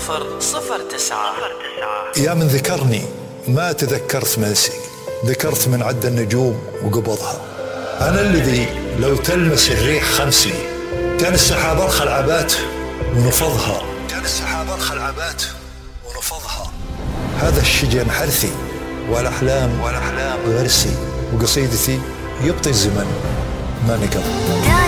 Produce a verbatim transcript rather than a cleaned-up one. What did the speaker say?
صفر صفر تسعة. يا من ذكرني ما تذكرت منسي، ذكرت من عد النجوم وقبضها. أنا الذي لو تلمس الريح خمسي، كان السحاب أرخى العبات ونفضها، كان السحاب أرخى العبات ونفضها. هذا الشجن حرثي والأحلام والأحلام غرسي، وقصيدتي يبطي الزمن ما نقض.